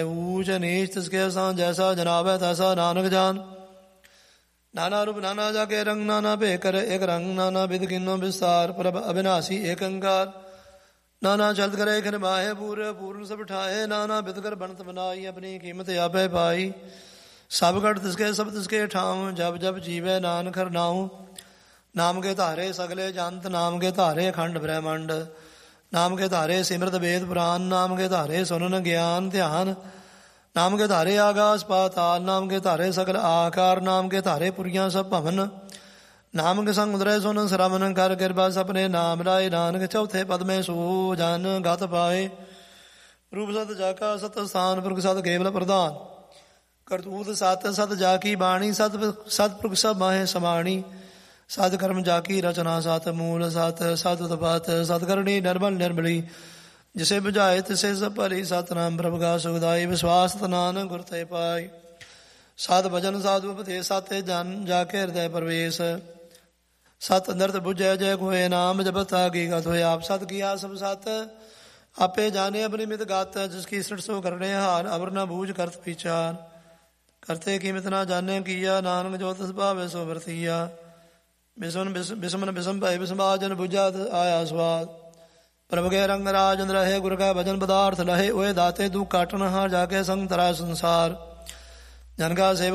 ऊच नीच तिसके सां जैसा जनाबै तैसा नानक जान। नाना रूप नाना जाके रंग नाना भे कर एक रंग नाना विध किन्नो विस्तार प्रभ अविनाशी एक अंकार। नाना चलत करे खिन माहे पूरे पूर्ण सब ठाए नाना विध कर बनत बनाई अपनी कीमत आपे पाई। सब गढ़ तिसके सब तिसके ठाव जब जब जीवे नानक हर नाऊ। नाम के धारे सगले जंत नाम के धारे अखंड ब्रह्मंड। नाम के धारे सिमरत वेद पुराण नाम के धारे सुनन ज्ञान ध्यान। नाम के धारे आकाश पाताल नाम के धारे सकल आकार। नाम के धारे पुरियां सब भवन नाम के संग उदरे सुन श्रवण कर कृपा सपने नाम राय नानक चौथे पद में सो जन गत पाए। रूप सत जाका सत स्थान पुरख सत केवल प्रधान। करतूत सत सत जाकी बाणी सत सतपुरख सब माहे समाणी। सत कर्म जाकी रचना सत मूल सत सत उत्पत सतकरणी निर्मल निर्मली। जिसे बुझाए तिसे सब भली सतनाम प्रभु का सुखदाई। विश्वास नानक गुर ते पाई। सत भजन साधु उपदेश साते जन जाके हृदय प्रवेश। सत नृत बुझे जय कोय नाम जपता की गत होए आप। सत किया सब सत आपे जाने अपनी मित गात। जिसकी सृष्ट सो करने हार अवर न बूझ करत विचार। करते कीमत ना जाने किया नानक जो तस भावे सो वर्तिया। बिसमन बिसम भय बिसमाजन बुझा आया स्वाद। प्रभु के रंग राजन रहे गुरु का भजन पदार्थ लहे। ओए दाते तू काटन हार जाके संग तरा संसार। जन का सेवक